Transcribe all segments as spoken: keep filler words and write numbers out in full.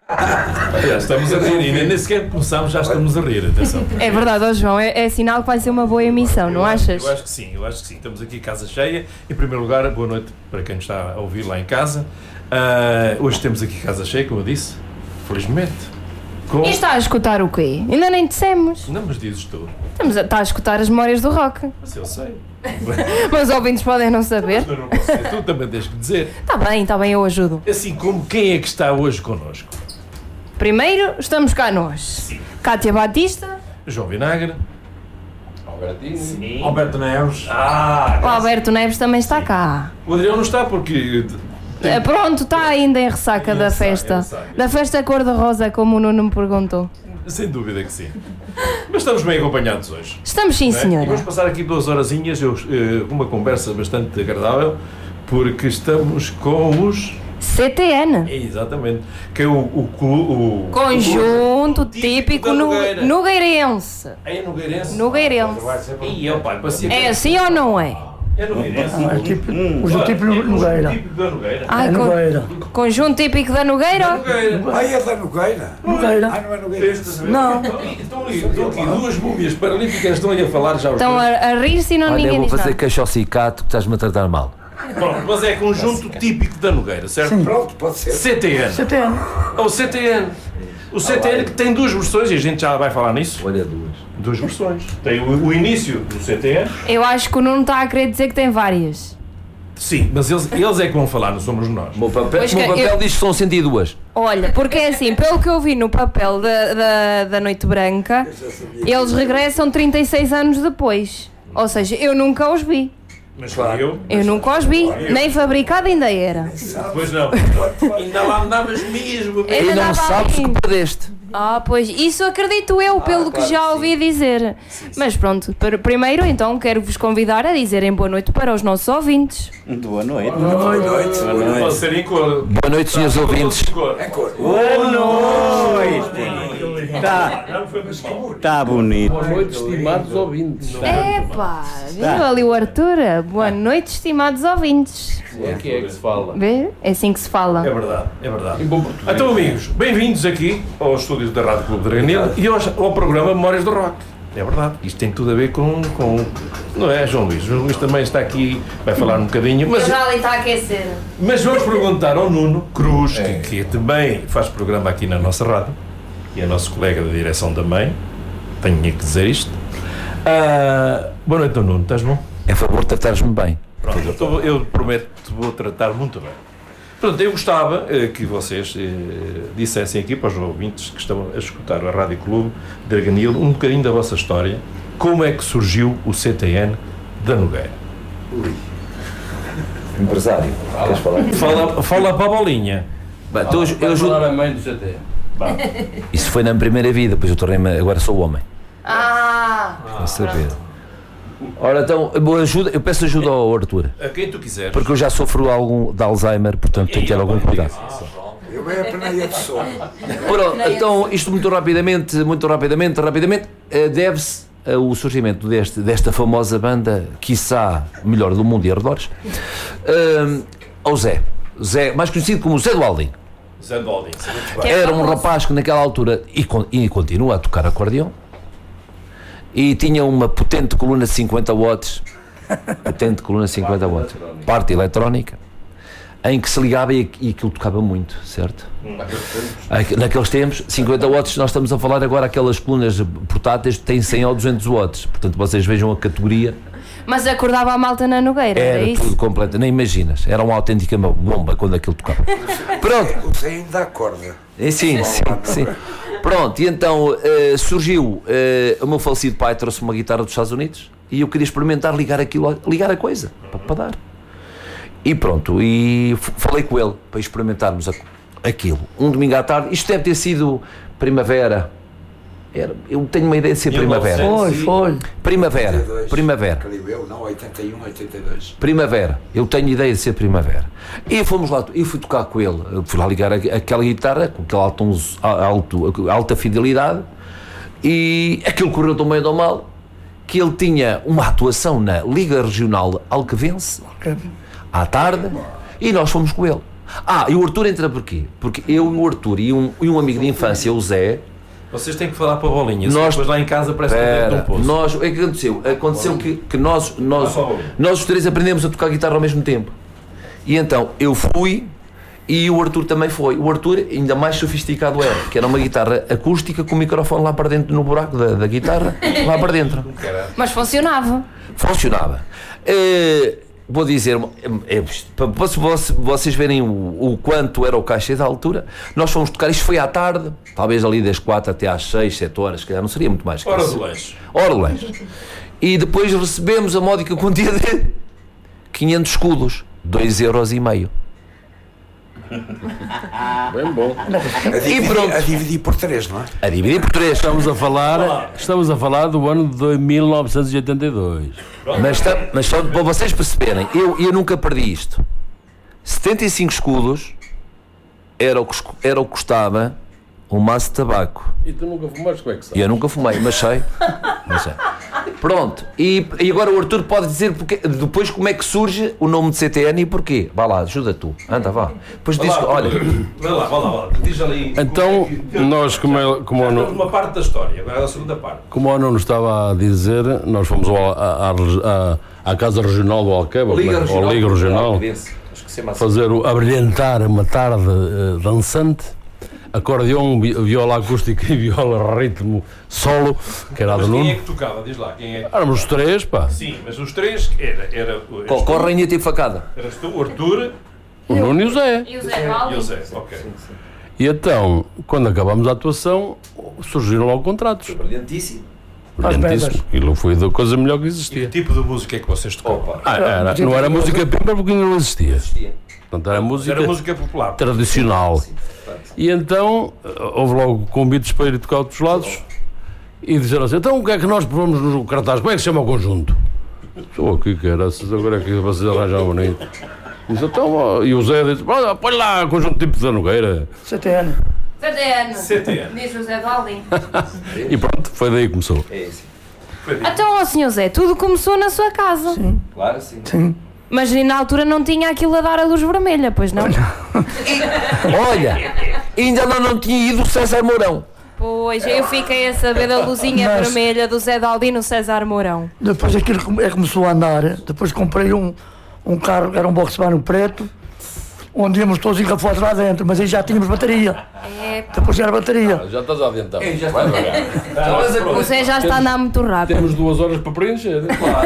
Já estamos a rir, e nem sequer começámos, já estamos a rir, atenção. É verdade, ó João, é, é sinal que vai ser uma boa emissão, não eu achas? Acho, eu acho que sim, eu acho que sim. Estamos aqui, casa cheia. Em primeiro lugar, boa noite para quem nos está a ouvir lá em casa. Uh, hoje temos aqui casa cheia, como eu disse, felizmente. Com... E está a escutar o quê? Ainda nem dissemos. Não, mas dizes tu. Estamos a, está a escutar as memórias do rock. Mas eu sei. Mas os ouvintes podem não saber. Mas eu não posso dizer, tu também tens que dizer. Está bem, está bem, eu ajudo. Assim como quem é que está hoje connosco? Primeiro, estamos cá nós. Sim. Cátia Batista. João Vinagre. Albertino. Sim. Alberto Neves. Ah, O Alberto Neves também está cá. o Adrião não está porque... tem- Ah, Pronto, está ainda em ressaca Em da ressaca, festa. em ressaca. Da festa cor-de-rosa, como o Nuno me perguntou. Sem dúvida que sim. Mas estamos bem acompanhados hoje. Estamos sim, não é? E senhora. vamos passar aqui duas horazinhas, eu, eh, uma conversa bastante agradável, porque estamos com os... C T N. É, exatamente. Que é o... o, o, o Conjunto o típico da no, Nogueira. nogueirense. É Nogueirense? Nogueirense. Ih, opa, parecia que- É assim ou não é? É Nogueirense? É tipo, Hum, o tipo é Nogueira. Típico da Nogueira. Ai, É con- Nogueira. Conjunto típico da Nogueira? Nogueira. Ah, é da Nogueira? Nogueira. Ah, não é Nogueira. Não. Estão ali, estão aqui duas múmias paralímpicas, estão aí a falar já. os Estão dois. a, a rir-se e não Olha, eu ninguém vou diz fazer nada. queixa ao cicato que estás-me a tratar mal. Pronto, mas é conjunto típico da Nogueira, certo? Pronto, pode ser. C T N. C T N. Ou C T N. O C T N que tem duas versões, e a gente já vai falar nisso. Olha, duas. Duas versões. Tem o, o início do C T N. Eu acho que o Nuno está a querer dizer que tem várias. Sim, mas eles, eles é que vão falar, não somos nós. O meu papel, Pois o meu que papel eu- diz que são cento e duas. Olha, porque é assim, pelo que eu vi no papel da, da, da Noite Branca, eles regressam trinta e seis anos depois. Ou seja, eu nunca os vi. Mas eu. Eu nunca os vi. Nem fabricado ainda era. Pois não. Ainda lá andavas mesmo. Ainda E não dava sabes o ali. que perdeste. Ah, pois, isso acredito eu, pelo que já ouvi dizer. Mas pronto, pr- primeiro então quero-vos convidar a dizerem boa noite para os nossos ouvintes. Boa noite. Boa noite. Boa Pode noite. ser em cor. Boa noite, senhores ouvintes. É cor. Boa noite. Tá, tá bonito. Boa noite, estimados ouvintes. Epá, viu ali o Arthur? Boa noite, estimados ouvintes. É que é que se fala. Vê? É assim que se fala. É verdade, é verdade. Em bom português. Então, amigos, bem-vindos aqui aos estúdios da Rádio Clube de Draganil e hoje ao programa Memórias do Rock. É verdade, isto tem tudo a ver com, com... Não é, João Luís? João Luís também está aqui, vai falar um bocadinho, mas, já ali está a aquecer. mas vamos perguntar ao Nuno Cruz, que, que também faz programa aqui na nossa rádio, e é nosso colega da direção também, tenho que dizer isto. Ah, boa noite, Nuno, estás bom? É favor de tratares-me bem. Pronto, então eu prometo que te vou tratar muito bem. Portanto, eu gostava eh, que vocês eh, dissessem aqui para os ouvintes que estão a escutar a Rádio Clube de Draganil um bocadinho da vossa história, como é que surgiu o C T N da Nogueira. Empresário, queres falar? Fala, fala para a bolinha. Bem, então eu, eu Vai ajudo. falar a mãe do C T. Isso foi na primeira vida, depois eu tornei-me. Agora sou homem. Ah, A saber. Ora, então, eu, ajuda, eu peço ajuda ao Arthur, A quem tu quiseres. porque eu já sofro algum de Alzheimer, portanto tenho que ter algum cuidado. Eu bem a peneia de sono. Pronto, então, isto muito rapidamente, muito rapidamente, rapidamente, eh, deve-se ao surgimento deste, desta famosa banda, quiçá melhor do mundo e arredores, eh, ao Zé. Zé, mais conhecido como Zé do Aldin. Zé de Aldin. que é Era um famoso. rapaz que naquela altura, e, con- e continua a tocar acordeão, e tinha uma potente coluna de cinquenta watts, potente coluna de cinquenta watts, parte eletrónica, em que se ligava e, e aquilo tocava muito, certo? Aqu- Naqueles tempos, cinquenta watts, nós estamos a falar agora aquelas colunas portáteis que têm cem ou duzentos watts, portanto vocês vejam a categoria, mas acordava a malta na Nogueira, era, era isso? tudo completo, nem imaginas, era uma autêntica bomba quando aquilo tocava. Pronto. O Zé ainda acorda. É, sim, sim, sim. Pronto, e então eh, surgiu, eh, o meu falecido pai trouxe uma guitarra dos Estados Unidos e eu queria experimentar ligar aquilo, ligar a coisa, para, para dar. E pronto, e f- falei com ele para experimentarmos a- aquilo. Um domingo à tarde, isto deve ter sido primavera, era, eu tenho uma ideia de ser primavera. Foi, foi. Primavera, oitenta e dois. primavera. Creio eu, não, oitenta e um, oitenta e dois. Primavera, eu tenho ideia de ser primavera. E fomos lá, eu fui tocar com ele, eu fui lá ligar a- aquela guitarra com aquela alta, alto, alta fidelidade e aquilo correu tão bem ou mal que ele tinha uma atuação na Liga Regional Alcavense à tarde e nós fomos com ele. Ah, e o Arthur entra porquê? Porque eu, o Arthur e um, e um amigo de infância, o Zé, Vocês têm que falar para a bolinha, Nós- depois lá em casa parece que dentro de um Pera, poço. nós, o que é que aconteceu? Aconteceu que, que nós, nós, Ah, só bolinha. nós os três aprendemos a tocar guitarra ao mesmo tempo. E então eu fui e o Arthur também foi. O Arthur ainda mais sofisticado era, que era uma guitarra acústica com o microfone lá para dentro, no buraco da, da guitarra, lá para dentro. Mas funcionava. Funcionava. Eh, vou dizer, é, para vocês, vocês verem o, o quanto era o cachê da altura, nós fomos tocar, isto foi à tarde, talvez ali das quatro até às seis, sete horas, se calhar não seria muito mais que Hora isso. do lanche. Hora do lanche. E depois recebemos a módica quantia de quinhentos escudos, dois euros e meio. Bem bom. A dividir, pronto. a dividir por três, não é? A dividir por três. Estamos a falar, estamos a falar do ano de mil novecentos e oitenta e dois. Mas, está- mas só para vocês perceberem, eu, eu nunca perdi isto. setenta e cinco escudos era o que, escu- era o que custava um maço de tabaco. E tu nunca fumaste, como é que E sabe? eu nunca fumei, mas sei. Mas sei. Pronto, e, e agora o Arthur pode dizer porque, depois como é que surge o nome de C T N e porquê. Vá lá, ajuda tu. Anda, vá. Depois Vai diz, lá, olha, vai lá, vai lá, vai lá. Diz ali. Então, nós, como, é, como, o Nuno- Uma parte da história, agora a segunda parte. como o Nuno estava a dizer, nós fomos ao- à, à- à Casa Regional do Alqueva, Liga ou Regional. Liga Regional, Esqueci mais. fazer o, abrilhantar uma tarde eh, dançante, acordeão, vi- viola acústica e viola ritmo solo, que era a Mas do quem é Nuno. que tocava? Diz lá, quem é que... Éramos os três, pá. Sim, mas os três era... era eras, tu, Corre e facada. eras tu, o Arthur O Nuno e o Zé. E o Zé e o Valli? Zé. Ok. E então, quando acabámos a atuação, surgiram logo contratos. Brilhantíssimo. Brilhantíssimo. Aquilo foi da coisa melhor que E existia. que tipo de música é que vocês tocavam? Ah, era, não era música pimpa porque ainda não existia. Portanto, era música Era música popular. tradicional. E então, houve logo convites para ir tocar a outros lados e disseram assim: então o que é que nós provamos no cartaz? Como é que se chama o conjunto? Sou aqui, que era, agora é que vocês arranjam bonito. Disse, então, ó, e o Zé disse: "Olha, põe lá conjunto tipo da Nogueira." C T N. C T N. C T N. Diz o Zé Valli. E pronto, foi daí que começou. É isso. Então, ó senhor Zé, tudo começou na sua casa. Claro, sim. Sim. Mas na altura não tinha aquilo a dar a luz vermelha, pois não? Olha, ainda não, não tinha ido o César Mourão. Pois, eu fiquei a saber da luzinha Mas- vermelha do Zé Daldino César Mourão. Depois aquilo come- é, começou a andar. Depois comprei um, um carro, era um Volkswagen preto, onde íamos todos encafuados lá dentro, mas aí já tínhamos bateria. É, Depois já era bateria. Já estás a adiantar. já Vai está. devagar. o Zé já está a andar muito rápido. Temos duas horas para preencher.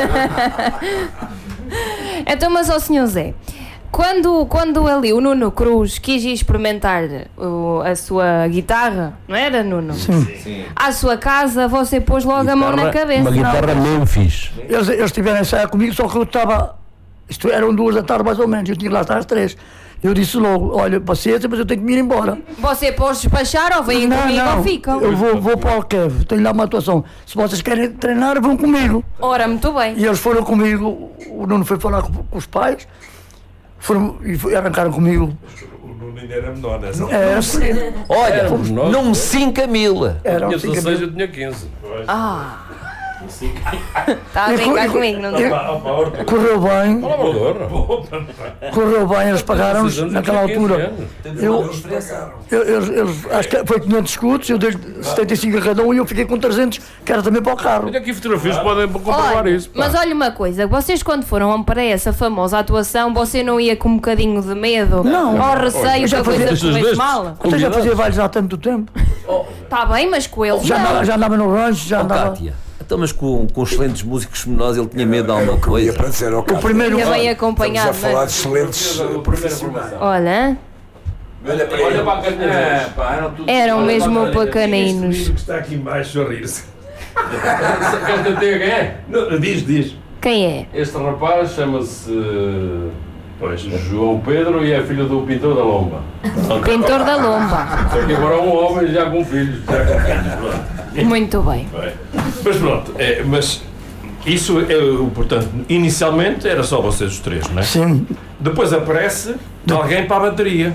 Então, mas ó senhor Zé, quando, quando ali o Nuno Cruz quis ir experimentar o- a sua guitarra, não era, Nuno? Sim. À sua casa, você pôs logo a mão na cabeça. Uma guitarra Memphis. Eles, eles tiveram a ensaiar comigo, só que eu estava. Isto eram duas da tarde mais ou menos, eu tinha que lá estar às três. Eu disse logo: olha, paciência, mas eu tenho que me ir embora. Você pôs despachar ou vêm comigo ou ficam? Eu vou, vou para o Alqueve, tenho lá uma atuação. Se vocês querem treinar, vão comigo. Ora, muito bem. E eles foram comigo, o Nuno foi falar com, com os pais, foram, e foi- arrancaram comigo. O Nuno ainda era menor nessa altura. É, assim, Olha, Éramos nós. não cinco mil. eram Tinha cinco dezasseis, mil. eu tinha quinze. Ah. Está a E brincar co- comigo, não está? Opa, opa, Arthur. Correu bem, Palavra. correu bem, eles pagaram-nos Esses anos naquela eu tinha quinze altura. anos. Eu, eu, eles, eles- acho que foi quinhentos escudos, eu dei setenta e cinco a cada um e eu fiquei com trezentos, que era também para o carro. Olha aqui fotografias podem comprovar Olha, isso. pá. mas olha uma coisa, vocês quando foram para essa famosa atuação, você não ia com um bocadinho de medo? Não. Ou receio Eu já que a coisa fazia- corresse destes- mal? Até já Convidados. fazia bailes há tanto tempo. Está bem, mas com eles Já andava, não. já andava no rancho, já Oh, andava. Cátia, então, mas com, com excelentes músicos como nós, ele tinha medo de alguma Ia coisa. para dizer, ó, O primeiro. Ia bem estamos acompanhado, a falar não é? de excelentes eh, profissionais. Olha, Olha para ele. para a caneta. eram mesmo Este pequeninos. menino que está aqui embaixo a rir-se. Queres dizer quem é? Não, diz, diz. Quem é? Este rapaz chama-se eh, Pois. João Pedro e é filho do pintor da Lomba. Pintor da Lomba. Só que agora é um homem já com filhos. Já com filhos. Muito bem. Bem, mas pronto, é, mas isso é o, portanto, inicialmente era só vocês os três, não é? Sim, Depois aparece alguém para a bateria.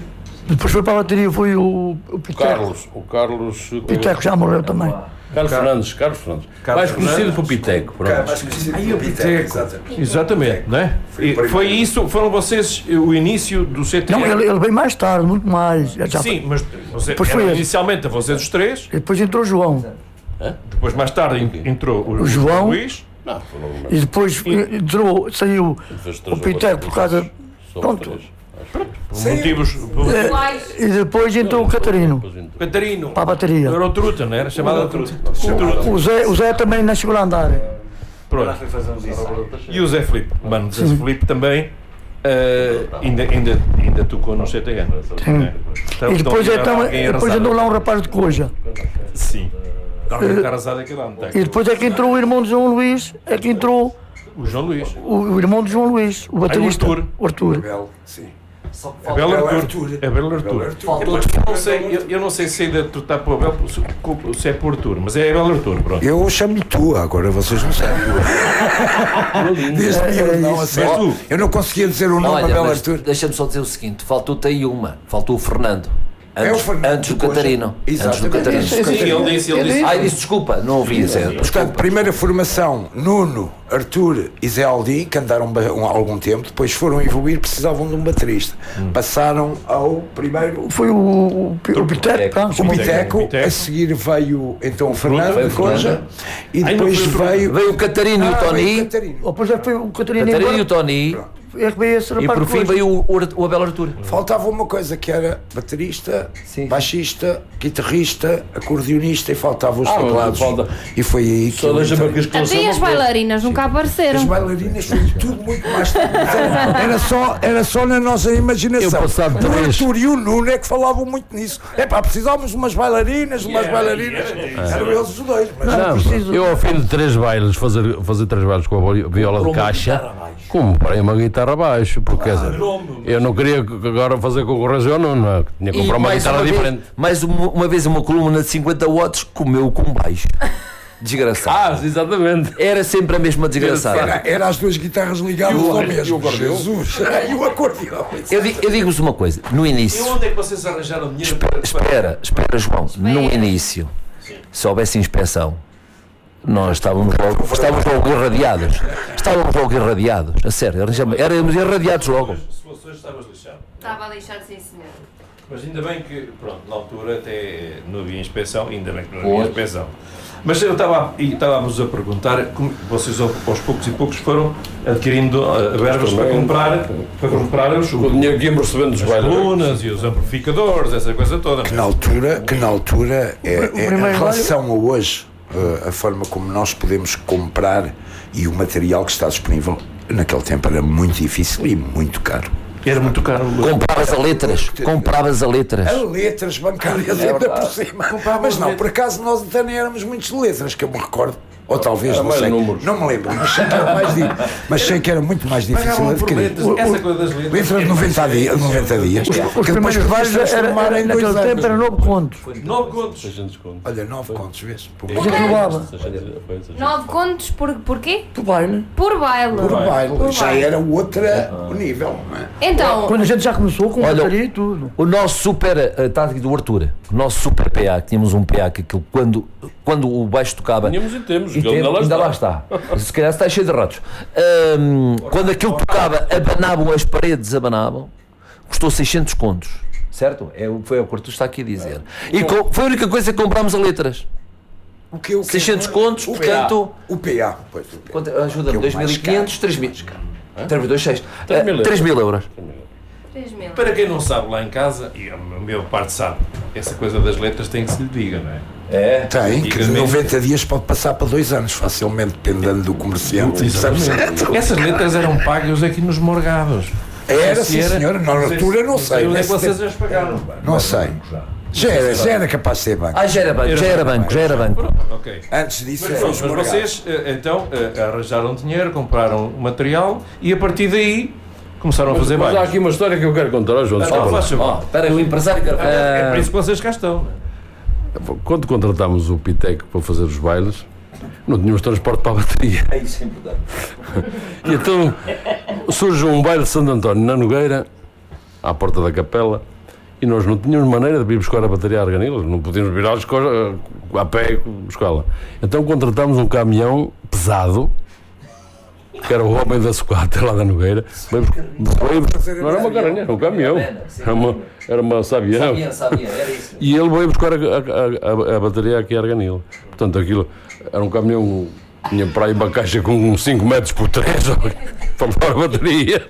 Depois foi para a bateria, foi o, o Piteco. Carlos, o Carlos. O Piteco já morreu também. Carlos Fernandes, Carlos Fernandes. Carlos Mais conhecido Fernandes. por Piteco. Pronto. Mais conhecido Aí o como Piteco. exatamente. Exatamente, não é? Foi o E primeiro. foi isso, foram vocês o início do C T Não, R? ele, ele veio mais tarde, muito mais. Já, Sim, mas você, Depois foi eram esse. inicialmente a vocês os três, E depois entrou o João. depois mais tarde en- entrou o, O João. Luís. Não, foi logo E depois entrou, saiu Fez o três ou Piteco quatro por causa. vezes. Só Pronto. três. Por motivos. por- É, e depois entrou o Catarino Depois entrou. Catarino. para a bateria. Era o Truta, não era? Chamada Truta. O Zé, o Zé também não chegou a andar. Pronto. E o Zé Filipe. Mano, o Zé Filipe também eh, ainda, ainda, ainda tocou no C T N. não é? Então, E depois, então, então, alguém depois arrasado. andou lá um rapaz de Coja. Sim. Alguém está arrasado aqui lá, não tem? E depois é que entrou o irmão de João Luís, é que entrou O João Luís. o, o irmão de João Luís, o baterista. Arthur. O Arthur. Belo, sim. Abel Abel Artur. Artur. Abel Artur. Abel Artur. Eu, eu não sei, eu, eu não sei se ainda tu está para o Abel, se, se é por Artur, mas é Abel Artur, pronto. Eu chamo-lhe tu, agora vocês não sabem. Desde miúdo, não, a sério. tu? Eu não conseguia dizer o nome Olha, Abel mas Artur. deixa-me só dizer o seguinte: faltou-te aí uma, faltou o Fernando. É o Antes, Fernando antes do de Coja. Catarino. Antes do Exatamente. Catarino. Sim, sim. Sim, ele disse, ele disse. Ai, disse desculpa, não ouvi dizer. Portanto, primeira formação, Nuno, Artur e Zé Aldi, que andaram ba- um, algum tempo, depois foram evoluir, precisavam de um baterista. Passaram ao primeiro Foi o, o, o Piteco. pronto, o chamou- Piteco, Piteco. a seguir veio então o Fernando veio o de Coja Fernando. e Ai, não depois foi o Fernando. veio. Veio o Catarino e o Ah, veio Tony. o Catarino. Depois é que foi o Catarino Catarino e o embora. Tony. É que veio esse E rapaz por de fim Coja. veio o, o Abel Artur. Faltava uma coisa que era baterista, Sim. baixista, guitarrista, acordeonista e faltava os Ah, mas teclados. falta- E foi aí que Só eu deixa-me entrei. aqui esclarecer Até uma as coisa. bailarinas nunca As apareceram. bailarinas foi tudo muito mais tarde. Era, era só, era só na nossa imaginação. Eu passado O três- Arthur e o Nuno é que falavam muito nisso. É pá, precisávamos de umas bailarinas, umas Yeah, bailarinas. yeah, Eram eles os dois. Mas Não, preciso- eu ao fim de três bailes, fazer, fazer três bailes com a viola de caixa, comprei uma guitarra abaixo, porque quer dizer, eu não queria que agora fazer concorrência ao Nuno, não é? Tinha que E comprar uma mais guitarra uma vez- diferente. Mais uma, uma vez uma coluna de cinquenta watts comeu com baixo. Desgraçado. Ah, exatamente. Era sempre a mesma desgraçada. era, era as duas guitarras ligadas E o- ao e o mesmo. acordeão? Jesus. E o acordeão. Eu, di- eu digo-vos uma coisa, no E início, onde é que vocês arranjaram dinheiro para... espera, espera João, no início, se houvesse inspeção, nós estávamos logo, estávamos logo irradiados. Estávamos logo irradiados, a sério, arranjamos- éramos irradiados logo. Se fosse hoje estavas lixado. Estava a deixar sim, senhor. Mas ainda bem que, pronto, na altura até não havia inspeção, ainda bem que não havia inspeção. Mas eu estava, e estávamos a perguntar como vocês ao- aos poucos e poucos foram adquirindo uh, verbas para comprar, para comprar os, O dinheiro que íamos recebendo dos as bailes. colunas e os amplificadores, essa coisa toda. Que na altura, que na altura é, é, em primeiro relação a hoje, eh, a forma como nós podemos comprar e o material que está disponível, naquele tempo era muito difícil e muito caro. Era muito caro. Compravas a letras, compravas a letras. A letras bancárias ainda por cima. Mas não, por acaso nós até nem éramos muitos de letras, que eu me recordo. Ou talvez, Era não mais sei. números. Não me lembro, mas sei que era mais, di- mas sei que era muito mais difícil Pagavam por adquirir. letras, essa coisa das letras. Letras de noventa dias, noventa dias. Os que depois primeiros podias bailes era, transformar era, em naquele dois tempo anos. era nove contos. Nove contos. seiscentos contos. Olha, nove contos, vês? Por A gente roubava. Nove contos por, por quê? Do baile. Por baile. Por baile. Por Já baile. era outra nível, não é? Então, Quando a gente já começou com Olha, bateria e tudo. O nosso super, a tática do Arthur, o nosso super P A, que tínhamos um P A que aquilo, quando, quando o baixo tocava. Tínhamos e temos, E que ele teve- ainda lá ainda lá está. está. Se calhar está cheio de ratos. Ahm, quando aquilo tocava, abanavam as paredes, abanavam. Custou seiscentos contos. Certo? É, o- foi o que o Arthur está aqui a dizer. E co- foi a única coisa que comprámos a letras. O que, o que, seiscentos contos, o portanto. O P A. Pois, o P A. Quanto- Ajuda-me, Que é o dois mil e mais quinhentos, três mil. três mil, dois, seis. três mil Eh, três mil euros. três mil. Para quem não sabe, lá em casa, e a minha parte sabe, essa coisa das letras tem que se lhe diga, não é? É. Tem, que de Antigamente- noventa dias pode passar para dois anos, facilmente, dependendo do comerciante. Sabes? Essas letras eram pagas aqui nos morgados. Era, Se sim, senhora. Na altura, não sei. Onde é que Nesse vocês tempo- as pagaram? Não sei. Já era, já era capaz de ser banco. Ah, já era banco, já era banco, já era banco. Ok. Antes disso, Mas, era pronto, os mas morgados. vocês eh, então eh, arranjaram dinheiro, compraram o material e a partir daí começaram a fazer Mas há bailes. aqui uma história que eu quero contar ao João. Ah, desculpa não, lá. faz favor. Ó, espera aí, o empresário quer falar. É para isso que vocês cá estão. Quando contratámos o Piteco para fazer os bailes, não tínhamos transporte para a bateria. É isso, é importante. E então surge um baile de Santo António na Nogueira, à porta da capela, E nós não tínhamos maneira de ir buscar a bateria a Arganil, não podíamos vir à escola, a pé buscá-la. Então contratámos um caminhão pesado, que era o homem da sucata lá da Nogueira. Veio, veio, não era uma garanha, era um caminhão. Era uma, era uma sabião. Sabia, sabia, era isso. E ele veio buscar a, a, a, a bateria aqui a Arganil. Portanto, aquilo era um caminhão, tinha para aí uma caixa com cinco metros por três para levar a bateria.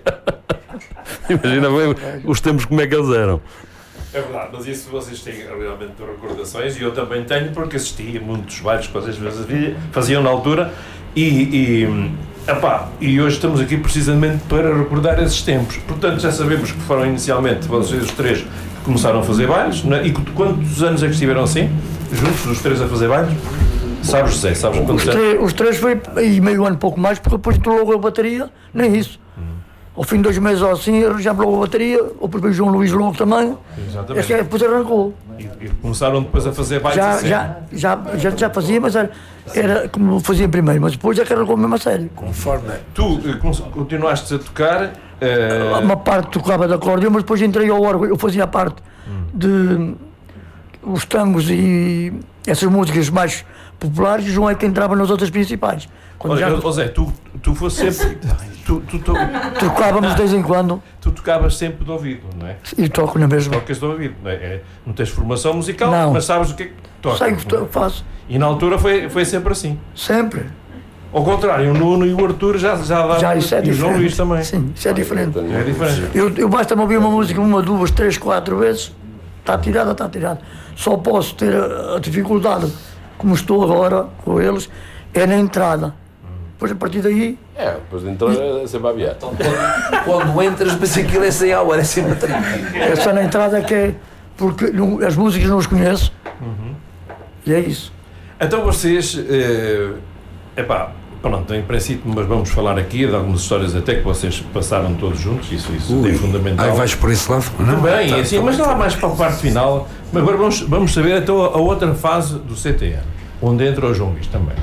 Imagina bem os tempos como é que eles eram. É verdade, mas isso vocês têm realmente recordações e eu também tenho, porque assisti a muitos bailes que vocês faziam na altura e, e, epá, e hoje estamos aqui precisamente para recordar esses tempos. Portanto, já sabemos que foram inicialmente vocês os três que começaram a fazer bailes, né? E quantos anos é que estiveram assim, juntos, os três a fazer bailes? Sabes, José, sabes quantos anos? Os três, os três foi aí meio ano, pouco mais, porque depois entrou logo a bateria, nem isso. Hum. Ao fim de dois meses ou assim, já logo a bateria, o próprio João Luís logo também. Exatamente. É que depois arrancou. E, e começaram depois a fazer bailes já, assim? Já, já, já, já fazia, mas era, era como fazia primeiro, mas depois é que arrancou mesmo a sério. Conforme. Tu continuaste a tocar? Uh... Uma parte tocava de acordeão, mas depois entrei ao órgão, eu fazia a parte hum. de os tangos e essas músicas mais populares, e o João é que entrava nas outras principais. Olha, já... Zé, tu, tu foste sempre. Tu, tu, tu, Tocávamos de vez em quando. Tu tocavas sempre de ouvido, não é? E toco na mesma. Tocas de ouvido, não é? É, não tens formação musical, não. Mas sabes o que é que tocas. Sei o que eu faço. E na altura foi, foi sempre assim. Sempre. Ao contrário, o Nuno e o Arthur já já dá. Já isso é e diferente. o João Luís também. Sim, isso é diferente. É diferente. Eu, eu basta-me ouvir uma música uma, duas, três, quatro vezes, está tirada, está tirada. Só posso ter a, a dificuldade, como estou agora com eles, é na entrada. Depois a partir daí. É, depois de entrar é sempre a viagem. Então, quando, quando entras, mas aquilo é sem água, é sempre a trinca. Essa na entrada é que é. Porque não, as músicas não as conheço. Uhum. E é isso. Então vocês. É epá, pronto, em princípio, mas vamos falar aqui de algumas histórias até que vocês passaram todos juntos, isso, isso Ui, é fundamental. Aí vais por esse lado? Não? Também, Tá, assim, tá mas bem. lá mais para a parte final. Mas agora vamos, vamos saber então a outra fase do C T N, onde entra o João Luís também.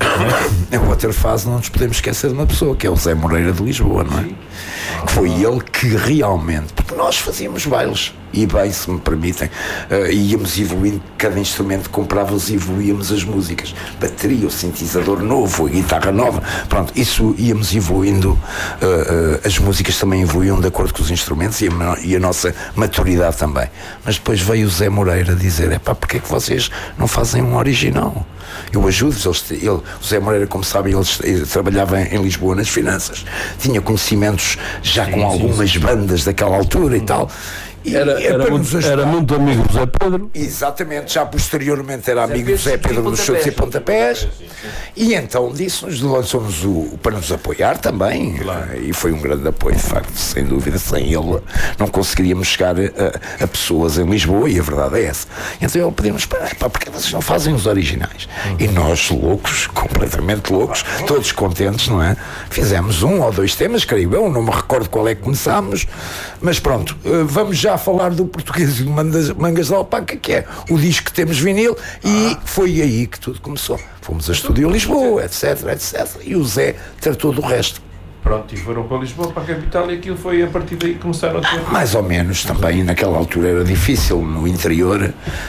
Em outra fase não nos podemos esquecer de uma pessoa, que é o Zé Moreira de Lisboa, não é? Que foi ele que realmente, porque nós fazíamos bailes, e bem, se me permitem, uh, íamos evoluindo, cada instrumento que comprávamos e evoluíamos as músicas, bateria, o sintetizador novo, a guitarra nova, pronto, isso íamos evoluindo, uh, uh, as músicas também evoluíam de acordo com os instrumentos e a, e a nossa maturidade também. Mas depois veio o Zé Moreira dizer, epá, porque é que vocês não fazem um original? Eu ajudo-vos, ele, ele, o Zé Moreira, como sabem, ele, ele trabalhava em Lisboa nas finanças, tinha conhecimentos já sim, com algumas sim, sim. bandas daquela altura e tal. E, era, e era, muito, era muito amigo do Zé Pedro. Exatamente, já posteriormente era amigo do Zé Pedro dos chutes e pontapés. E então disse-nos, lançou-nos o, para nos apoiar também. Claro. E foi um grande apoio, de facto, sem dúvida. Sem ele não conseguiríamos chegar a, a pessoas em Lisboa, e a verdade é essa. Então ele pediu-nos, pá, porque vocês não fazem os originais? Uhum. E nós, loucos, completamente loucos, todos contentes, não é? Fizemos um ou dois temas, creio eu, não me recordo qual é que começámos, mas pronto, vamos já a falar do Português de Mangas, Mangas de Alpaca, que é o disco que temos vinil, e foi aí que tudo começou. Fomos a Estúdio Lisboa, etc, etcétera. E o Zé tratou do resto. Pronto, e foram para Lisboa, para a capital, e aquilo foi a partir daí que começaram a ter... Mais ou menos também, naquela altura era difícil, no interior,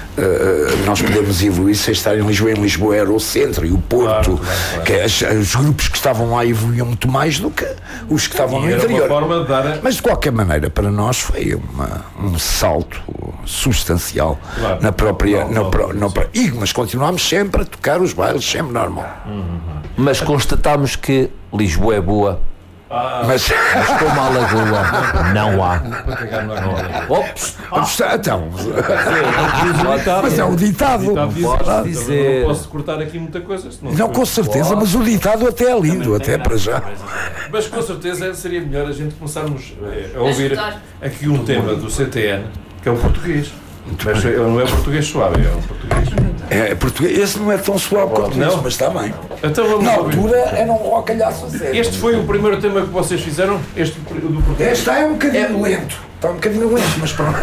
uh, nós podemos evoluir sem estar em Lisboa. Em Lisboa era o centro e o Porto, claro, claro, claro. Que as, os grupos que estavam lá evoluíam muito mais do que os que estavam e no interior. Forma de dar... Mas de qualquer maneira, para nós foi uma, um salto substancial, claro, na própria... Não, na não, pro, não, não, e, mas continuámos sempre a tocar os bailes, sempre normal. Uhum. Mas constatamos que Lisboa é boa. Ah, mas, mas como a Lagoa não há. Ops, Ops. Então, mas é o ditado. Não posso dizer. Não posso cortar aqui muita coisa. Não, não com certeza, mas o ditado até é lindo, até para já. Mas com certeza seria melhor a gente começarmos a ouvir aqui um tema do C T N, que é o português. Mas não é o português suave, é o português. É, português. Esse não é tão suave quanto isso, mas está bem. Então vamos Na ouvir. altura era um rocalhaço sério. Este foi o primeiro tema que vocês fizeram? Este do português? Este é um bocadinho é lento. Está um bocadinho lento, mas pronto.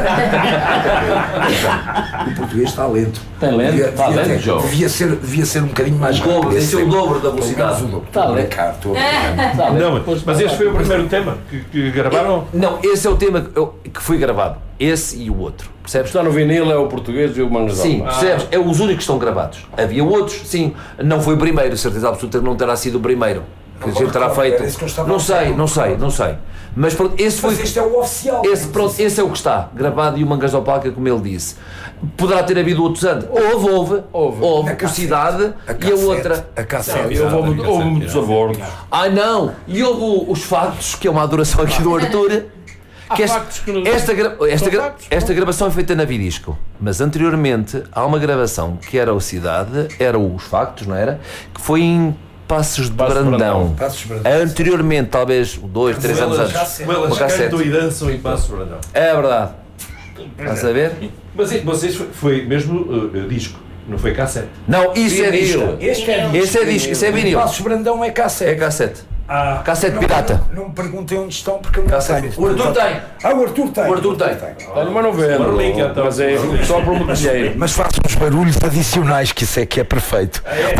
O português está lento. Tem lento? Devia, Está devia, lento, ter- João. devia, ser, devia ser um bocadinho mais O dobro, rápido. tem que ser o Devia dobro da pelo menos velocidade. o dobro. Está Estou a lento. brincar, estou a brincar. Está lento. Não, mas, mas este foi o primeiro tema que, que gravaram? Não, esse é o tema que, eu- que foi gravado. Esse e o outro. Percebes? Está no vinil, é o português e o mangas Sim, percebes? É os únicos que estão gravados. Havia outros, sim. Não foi o primeiro, certeza absoluta que não terá sido o primeiro. Que a gente terá Era feito. isso que eu estava Não a dizer. sei, não sei, não sei. Mas pronto, esse foi. Mas este é o oficial. Esse, pronto, esse é o que está gravado e o Mangas da Palca, como ele disse. Poderá ter havido outros antes. Houve, houve, houve, houve A o cassete, Cidade a e a cassete, outra. A cassete. E houve, houve, houve muitos abortos. Ah, não! E houve os factos, que é uma adoração aqui do Arthur. Que esta, factos que nos- esta, gra- esta, São gra- factos, esta gravação é feita na Vidisco, mas anteriormente há uma gravação que era o Cidade, era os factos, não era? Que foi em Passos de Passos de Brandão. Brandão. Passos de Brandão. Anteriormente, talvez dois, três anos Elas- antes. Elas Uma cassete. cantam e dançam e passam Brandão. É verdade. Estás a ver? Mas isso, vocês foi, foi mesmo uh, disco, não foi cassete. Não, isso é disco. Este é disco. Esse é disco, isso é vinil. Passos Brandão é É cassete. cassete. Ah, Cassete não- pirata. Não me perguntem onde estão porque eu não Cassete. tenho. O Arthur tem. Ah, o Arthur tem. O Arthur tem. Tenho uma novela, Uma relíquia, então. mas é só para um dinheiro. Mas façam uns barulhos adicionais, que isso é que é perfeito.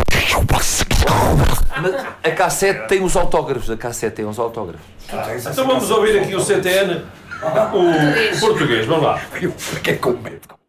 Mas a cassete tem os autógrafos. A cassete tem os autógrafos. Então vamos ouvir aqui o C T N, o português, vamos lá. Eu fiquei com medo.